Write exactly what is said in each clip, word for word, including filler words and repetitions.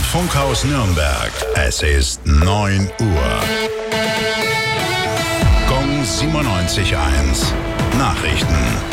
Funkhaus Nürnberg. Es ist neun Uhr. Gong siebenundneunzig Komma eins. Nachrichten.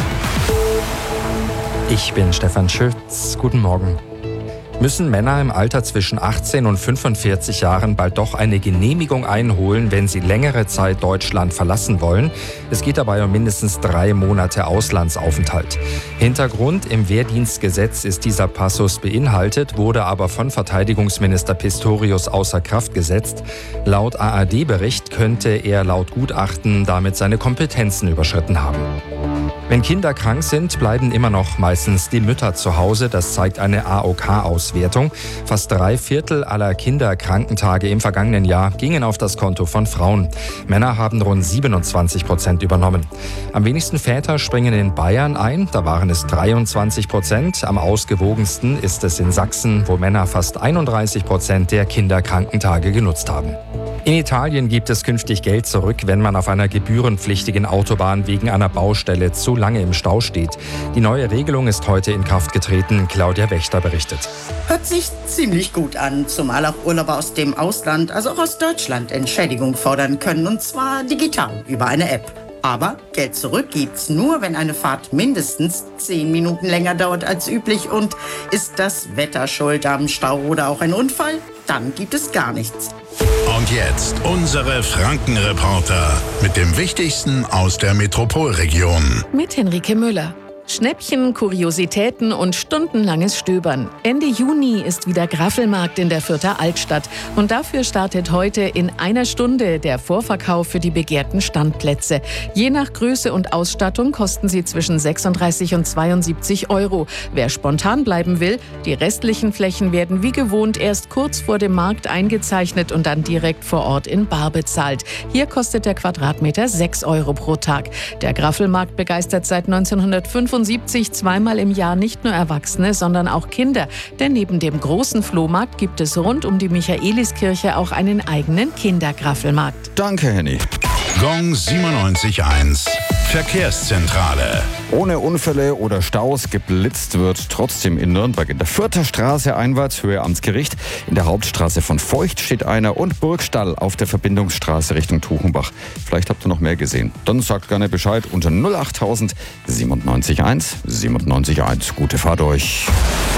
Ich bin Stefan Schütz. Guten Morgen. Müssen Männer im Alter zwischen achtzehn und fünfundvierzig Jahren bald doch eine Genehmigung einholen, wenn sie längere Zeit Deutschland verlassen wollen? Es geht dabei um mindestens drei Monate Auslandsaufenthalt. Hintergrund: im Wehrdienstgesetz ist dieser Passus beinhaltet, wurde aber von Verteidigungsminister Pistorius außer Kraft gesetzt. Laut A R D-Bericht könnte er laut Gutachten damit seine Kompetenzen überschritten haben. Wenn Kinder krank sind, bleiben immer noch meistens die Mütter zu Hause. Das zeigt eine A O K-Auswertung. Fast drei Viertel aller Kinderkrankentage im vergangenen Jahr gingen auf das Konto von Frauen. Männer haben rund siebenundzwanzig Prozent übernommen. Am wenigsten Väter springen in Bayern ein. Da waren es dreiundzwanzig Prozent. Am ausgewogensten ist es in Sachsen, wo Männer fast einunddreißig Prozent der Kinderkrankentage genutzt haben. In Italien gibt es künftig Geld zurück, wenn man auf einer gebührenpflichtigen Autobahn wegen einer Baustelle zu lange im Stau steht. Die neue Regelung ist heute in Kraft getreten. Claudia Wächter berichtet. Hört sich ziemlich gut an, zumal auch Urlauber aus dem Ausland, also auch aus Deutschland, Entschädigung fordern können, und zwar digital über eine App. Aber Geld zurück gibt's nur, wenn eine Fahrt mindestens zehn Minuten länger dauert als üblich. Und ist das Wetter schuld am Stau oder auch ein Unfall? Dann gibt es gar nichts. Und jetzt unsere Frankenreporter mit dem Wichtigsten aus der Metropolregion. Mit Henrike Müller. Schnäppchen, Kuriositäten und stundenlanges Stöbern. Ende Juni ist wieder Graffelmarkt in der Fürther Altstadt. Und dafür startet heute in einer Stunde der Vorverkauf für die begehrten Standplätze. Je nach Größe und Ausstattung kosten sie zwischen sechsunddreißig und zweiundsiebzig Euro. Wer spontan bleiben will, die restlichen Flächen werden wie gewohnt erst kurz vor dem Markt eingezeichnet und dann direkt vor Ort in bar bezahlt. Hier kostet der Quadratmeter sechs Euro pro Tag. Der Graffelmarkt begeistert seit neunzehnhundertfünfundsiebzig zweimal im Jahr nicht nur Erwachsene, sondern auch Kinder. Denn neben dem großen Flohmarkt gibt es rund um die Michaeliskirche auch einen eigenen Kindergraffelmarkt. Danke, Henny. Gong siebenundneunzig Komma eins. Verkehrszentrale. Ohne Unfälle oder Staus geblitzt wird trotzdem in Nürnberg. In der Fürther Straße einwärts Höhe Amtsgericht. In der Hauptstraße von Feucht steht einer und Burgstall auf der Verbindungsstraße Richtung Tuchenbach. Vielleicht habt ihr noch mehr gesehen. Dann sagt gerne Bescheid unter null achttausend siebenundneunzig eins siebenundneunzig eins. Gute Fahrt euch.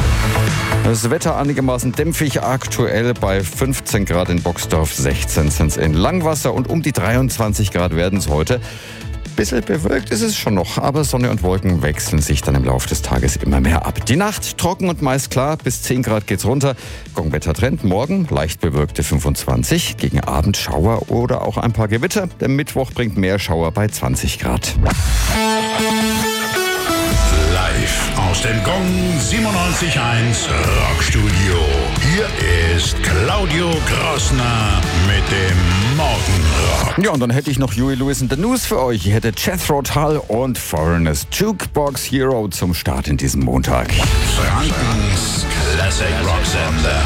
Das Wetter einigermaßen dämpfig, aktuell bei fünfzehn Grad in Boxdorf, sechzehn sind es in Langwasser und um die dreiundzwanzig Grad werden es heute. Bisschen bewölkt ist es schon noch, aber Sonne und Wolken wechseln sich dann im Laufe des Tages immer mehr ab. Die Nacht trocken und meist klar, bis zehn Grad geht's runter. Gongwetter-Trend, morgen leicht bewölkte fünfundzwanzig, gegen Abend Schauer oder auch ein paar Gewitter. Der Mittwoch bringt mehr Schauer bei zwanzig Grad. Live aus dem Gong siebenundneunzig Komma eins Rockstudio. Hier ist Claudio Grossner mit dem Morgenrock. Ja, und dann hätte ich noch Huey Lewis and the News für euch. Ich hätte Jethro Tull und Foreigners Jukebox Hero zum Start in diesem Montag. Frankens Classic Rock Sender.